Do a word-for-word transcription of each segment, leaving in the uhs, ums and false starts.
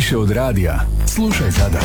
Više od radija. Slušaj Zadar.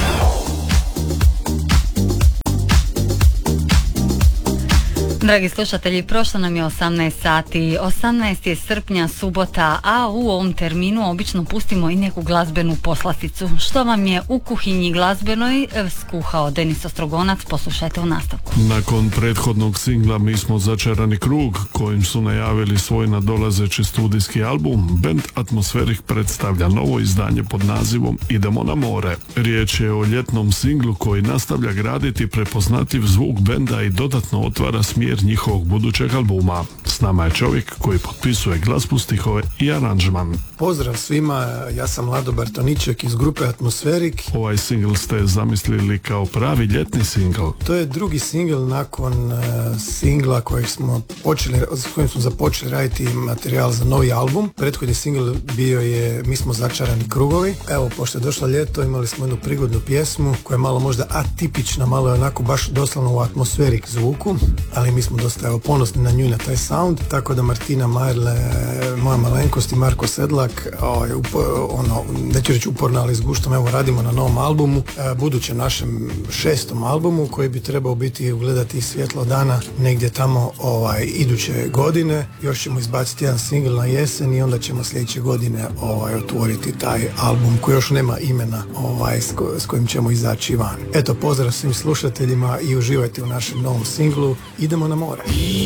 Dragi slušatelji, prošlo nam je osamnaest sati, osamnaesti srpnja, subota, a u ovom terminu obično pustimo i neku glazbenu poslasticu. Što vam je u kuhinji glazbenoj skuhao Denis Ostrogonac, poslušajte u nastavku. Nakon prethodnog singla Mi smo začarani krug, kojim su najavili svoj nadolazeći studijski album, band Atmosferik predstavlja novo izdanje pod nazivom Idemo na more. Riječ je o ljetnom singlu koji nastavlja graditi prepoznatljiv zvuk benda i dodatno otvara smjer njihovog budućeg albuma. S nama je čovjek koji potpisuje glazbu, stihove i aranžman. Pozdrav svima, ja sam Lado Bartoniček iz grupe Atmosferik. Ovaj singl ste zamislili kao pravi ljetni singl. To je drugi singl nakon uh, singla kojeg smo počeli, s kojim smo započeli raditi materijal za novi album. Prethodni singl bio je Mi smo začarani krugovi. Evo, pošto je došlo ljeto, imali smo jednu prigodnu pjesmu koja je malo možda atipična, malo je onako baš doslovno u Atmosferik zvuku, ali mi smo dosta evo, ponosni na nju i na taj sound, tako da Martina Majerle, moja malenkost i Marko Sedlak, o, upo, ono, neću reći uporno, ali s guštom, evo radimo na novom albumu, e, budućem našem šestom albumu koji bi trebao biti ugledati svjetlo dana negdje tamo ovaj, iduće godine. Još ćemo izbaciti jedan singl na jesen i onda ćemo sljedeće godine ovaj, otvoriti taj album koji još nema imena ovaj, s, ko, s kojim ćemo izaći van. Eto, pozdrav svim slušateljima i uživajte u našem novom singlu Idemo na more.